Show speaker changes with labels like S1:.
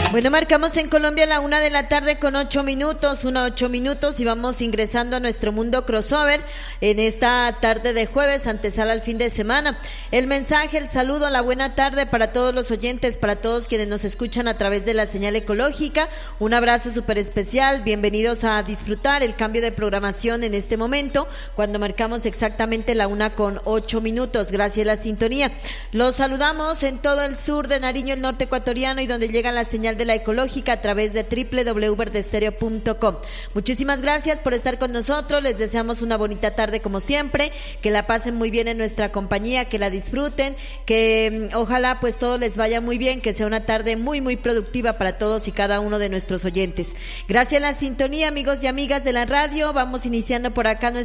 S1: Bueno, marcamos en Colombia la 1:00 con 8 minutos, 8 minutos, y vamos ingresando a nuestro mundo crossover en esta tarde de jueves, antesala al fin de semana. El mensaje, el saludo, la buena tarde para todos los oyentes, para todos quienes nos escuchan a través de la señal ecológica. Un abrazo súper especial, bienvenidos a disfrutar el cambio de programación en este momento, cuando marcamos exactamente la 1:00 con 8 minutos. Gracias a la sintonía. Los saludamos en todo el sur de Nariño, el norte ecuatoriano, y donde llega la señal de la ecológica a través de www.verdestereo.com. Muchísimas gracias por estar con nosotros, les deseamos una bonita tarde como siempre, que la pasen muy bien en nuestra compañía, que la disfruten, que ojalá pues todo les vaya muy bien, que sea una tarde muy muy productiva para todos y cada uno de nuestros oyentes. Gracias a la sintonía, amigos y amigas de la radio. Vamos iniciando por acá nuestra